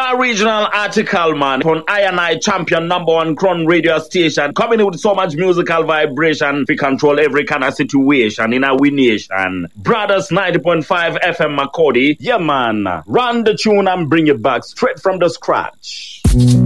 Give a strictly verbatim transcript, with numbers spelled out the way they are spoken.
Star Regional article, man, on I and I champion number one crown radio station, coming in with so much musical vibration, we control every kind of situation in our nation. Brothers ninety point five F M Makodi, yeah man, run the tune and bring it back straight from the scratch.